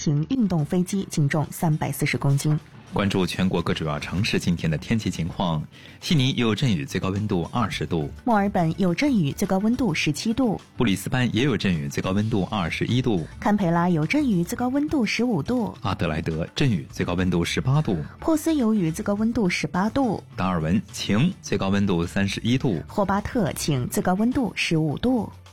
型运动飞机净重340公斤。 关注全国各主要城市今天的天气情况：悉尼有阵雨，最高温度20度； 墨尔本有阵雨，最高温度17度； 布里斯班也有阵雨，最高温度21度； 堪培拉有阵雨，最高温度15度； 阿德莱德阵雨，最高温度18度； 珀斯有雨，最高温度18度； 达尔文晴，最高温度31度； 霍巴特晴，最高温度15度。